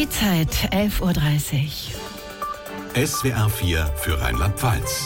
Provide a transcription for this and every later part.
Die Zeit 11:30 Uhr. SWR 4 für Rheinland-Pfalz.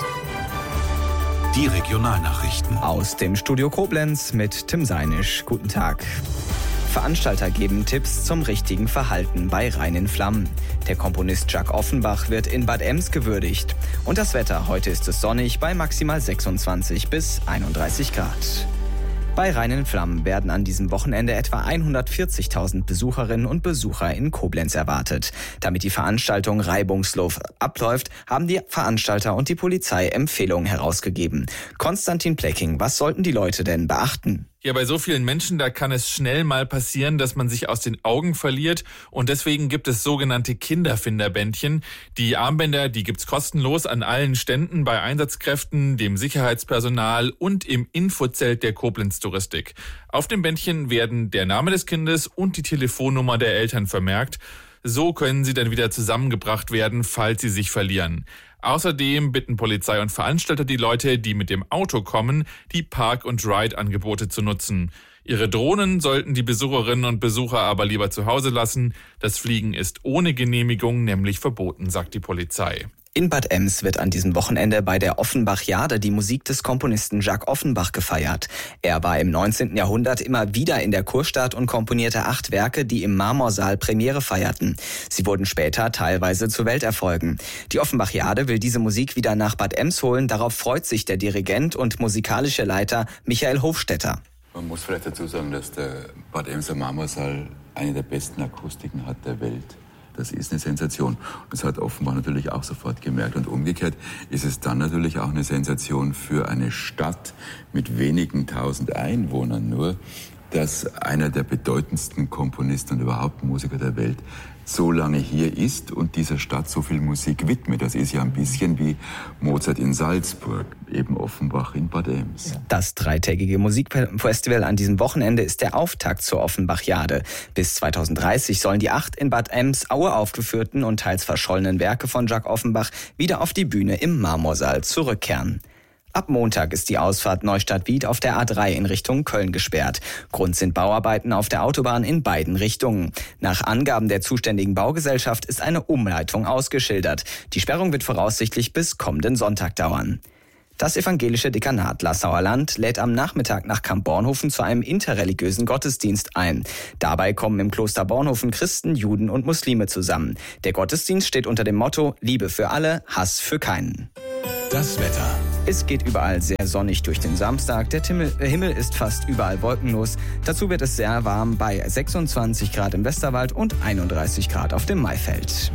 Die Regionalnachrichten. Aus dem Studio Koblenz mit Tim Seinisch. Guten Tag. Veranstalter geben Tipps zum richtigen Verhalten bei Rhein in Flammen. Der Komponist Jacques Offenbach wird in Bad Ems gewürdigt. Und das Wetter, heute ist es sonnig bei maximal 26 bis 31 Grad. Bei Rhein in Flammen werden an diesem Wochenende etwa 140.000 Besucherinnen und Besucher in Koblenz erwartet. Damit die Veranstaltung reibungslos abläuft, haben die Veranstalter und die Polizei Empfehlungen herausgegeben. Konstantin Plecking, was sollten die Leute denn beachten? Ja, bei so vielen Menschen, da kann es schnell mal passieren, dass man sich aus den Augen verliert. Und deswegen gibt es sogenannte Kinderfinderbändchen. Die Armbänder, die gibt's kostenlos an allen Ständen bei Einsatzkräften, dem Sicherheitspersonal und im Infozelt der Koblenz Touristik. Auf dem Bändchen werden der Name des Kindes und die Telefonnummer der Eltern vermerkt. So können sie dann wieder zusammengebracht werden, falls sie sich verlieren. Außerdem bitten Polizei und Veranstalter die Leute, die mit dem Auto kommen, die Park- und Ride-Angebote zu nutzen. Ihre Drohnen sollten die Besucherinnen und Besucher aber lieber zu Hause lassen. Das Fliegen ist ohne Genehmigung nämlich verboten, sagt die Polizei. In Bad Ems wird an diesem Wochenende bei der Offenbachiade die Musik des Komponisten Jacques Offenbach gefeiert. Er war im 19. Jahrhundert immer wieder in der Kurstadt und komponierte 8 Werke, die im Marmorsaal Premiere feierten. Sie wurden später teilweise zu Welterfolgen. Die Offenbachiade will diese Musik wieder nach Bad Ems holen. Darauf freut sich der Dirigent und musikalische Leiter Michael Hofstetter. Man muss vielleicht dazu sagen, dass der Bad Emser Marmorsaal eine der besten Akustiken hat der Welt. Das ist eine Sensation. Das hat Offenbach natürlich auch sofort gemerkt. Und umgekehrt ist es dann natürlich auch eine Sensation für eine Stadt mit wenigen tausend Einwohnern nur, dass einer der bedeutendsten Komponisten und überhaupt Musiker der Welt so lange hier ist und dieser Stadt so viel Musik widmet. Das ist ja ein bisschen wie Mozart in Salzburg, eben Offenbach in Bad Ems. Das 3-tägige Musikfestival an diesem Wochenende ist der Auftakt zur Offenbachiade. Bis 2030 sollen die 8 in Bad Ems Aue aufgeführten und teils verschollenen Werke von Jacques Offenbach wieder auf die Bühne im Marmorsaal zurückkehren. Ab Montag ist die Ausfahrt Neustadt-Wied auf der A3 in Richtung Köln gesperrt. Grund sind Bauarbeiten auf der Autobahn in beiden Richtungen. Nach Angaben der zuständigen Baugesellschaft ist eine Umleitung ausgeschildert. Die Sperrung wird voraussichtlich bis kommenden Sonntag dauern. Das evangelische Dekanat Lassauer Land lädt am Nachmittag nach Kamp Bornhofen zu einem interreligiösen Gottesdienst ein. Dabei kommen im Kloster Bornhofen Christen, Juden und Muslime zusammen. Der Gottesdienst steht unter dem Motto Liebe für alle, Hass für keinen. Das Wetter. Es geht überall sehr sonnig durch den Samstag. Der Himmel ist fast überall wolkenlos. Dazu wird es sehr warm bei 26 Grad im Westerwald und 31 Grad auf dem Maifeld.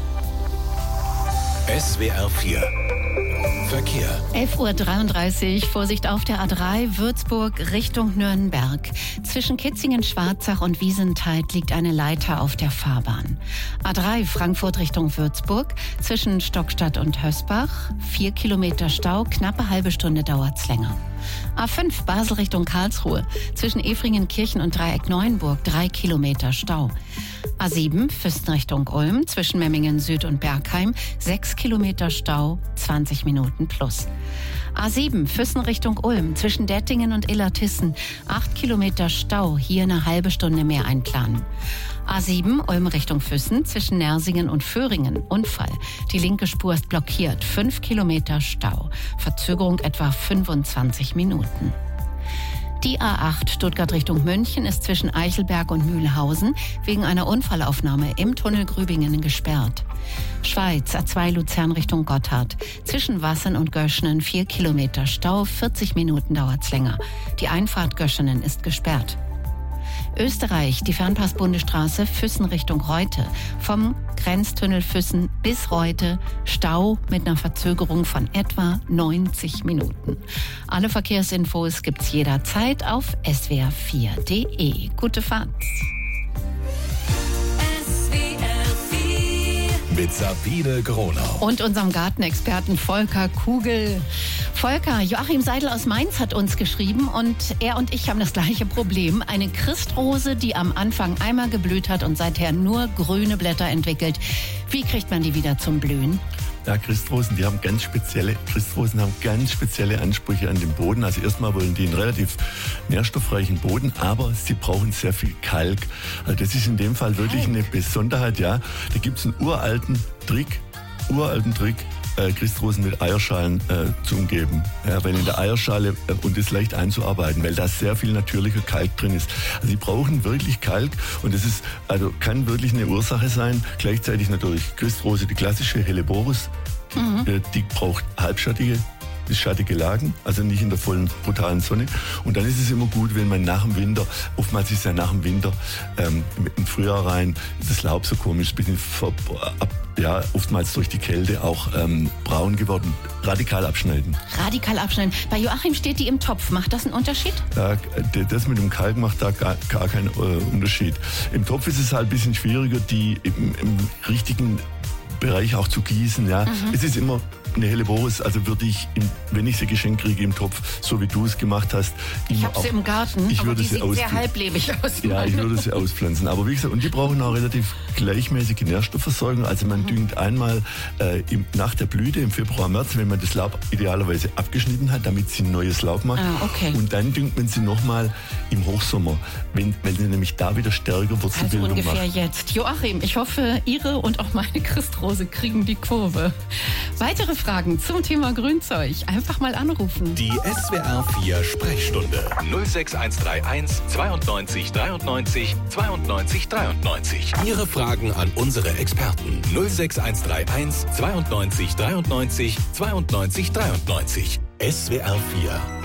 SWR 4 Verkehr. 11:33 Uhr, Vorsicht auf der A3 Würzburg Richtung Nürnberg. Zwischen Kitzingen-Schwarzach und Wiesentheid liegt eine Leiter auf der Fahrbahn. A3 Frankfurt Richtung Würzburg, zwischen Stockstadt und Hösbach, 4 Kilometer Stau, knappe halbe Stunde dauert's länger. A5 Basel Richtung Karlsruhe, zwischen Efringenkirchen und Dreieck-Neuenburg, 3 Kilometer Stau. A7 Füssen Richtung Ulm, zwischen Memmingen Süd und Bergheim, 6 Kilometer Stau, 20 Minuten plus. A7 Füssen Richtung Ulm, zwischen Dettingen und Illertissen, 8 Kilometer Stau, hier eine halbe Stunde mehr einplanen. A7 Ulm Richtung Füssen, zwischen Nersingen und Föhringen, Unfall. Die linke Spur ist blockiert, 5 Kilometer Stau. Verzögerung etwa 25 Minuten. Die A8 Stuttgart Richtung München ist zwischen Eichelberg und Mühlhausen wegen einer Unfallaufnahme im Tunnel Grübingen gesperrt. Schweiz A2 Luzern Richtung Gotthard. Zwischen Wassern und Göschenen 4 Kilometer Stau, 40 Minuten dauert's länger. Die Einfahrt Göschenen ist gesperrt. Österreich, die Fernpass-Bundesstraße Füssen Richtung Reute. Vom Grenztunnel Füssen bis Reute Stau mit einer Verzögerung von etwa 90 Minuten. Alle Verkehrsinfos gibt's jederzeit auf swr4.de. Gute Fahrt. Mit Sabine Gronau. Und unserem Gartenexperten Volker Kugel. Volker, Joachim Seidel aus Mainz hat uns geschrieben und er und ich haben das gleiche Problem. Eine Christrose, die am Anfang einmal geblüht hat und seither nur grüne Blätter entwickelt. Wie kriegt man die wieder zum Blühen? Ja, Christrosen haben ganz spezielle Ansprüche an den Boden. Also erstmal wollen die einen relativ nährstoffreichen Boden, aber sie brauchen sehr viel Kalk. Also das ist in dem Fall wirklich eine Besonderheit, ja. Da gibt es einen uralten Trick, Christrosen mit Eierschalen zu umgeben. Ja, weil in der Eierschale, und das leicht einzuarbeiten, weil da sehr viel natürlicher Kalk drin ist. Also sie brauchen wirklich Kalk und das ist, also kann wirklich eine Ursache sein. Gleichzeitig natürlich Christrose, die klassische Helleborus, die braucht halbschattige bis schattige Lagen, also nicht in der vollen, brutalen Sonne. Und dann ist es immer gut, wenn man nach dem Winter, oftmals ist ja nach dem Winter im Frühjahr rein, das Laub so komisch, ein bisschen oftmals durch die Kälte auch braun geworden. Radikal abschneiden. Radikal abschneiden. Bei Joachim steht die im Topf. Macht das einen Unterschied? Das mit dem Kalk macht da gar keinen Unterschied. Im Topf ist es halt ein bisschen schwieriger, die im richtigen Bereich auch zu gießen. Ja. Es ist immer eine Helleborus, also würde ich, wenn ich sie geschenkt kriege im Topf, so wie du es gemacht hast. Ich habe sie im Garten, aber die sieht sehr halblebig aus. Ja, ich würde sie auspflanzen. Aber wie gesagt, und die brauchen auch relativ gleichmäßige Nährstoffversorgung. Also man düngt einmal nach der Blüte im Februar, März, wenn man das Laub idealerweise abgeschnitten hat, damit sie neues Laub macht. Okay. Und dann düngt man sie nochmal im Hochsommer, weil sie nämlich da wieder stärker Wurzelbildung macht. Also ungefähr jetzt. Joachim, ich hoffe, Ihre und auch meine Christrose kriegen die Kurve. Weitere Fragen zum Thema Grünzeug einfach mal anrufen. Die SWR 4 Sprechstunde 06131 92 93 92 93. Ihre Fragen an unsere Experten 06131 92 93 92 93. SWR 4